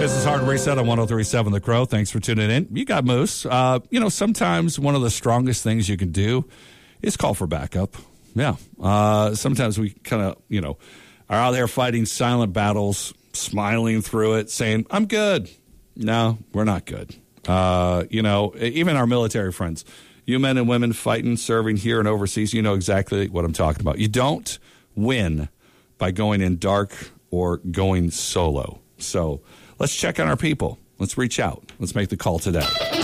This is Hard Reset on 103.7 The Crow. Thanks for tuning in. You got Moose. Sometimes one of the strongest things you can do is call for backup. Yeah. Sometimes we kind of, are out there fighting silent battles, smiling through it, saying, I'm good. No, we're not good. Even our military friends, you men and women fighting, serving here and overseas, you know exactly what I'm talking about. You don't win by going in dark or going solo. So let's check on our people. Let's reach out. Let's make the call today.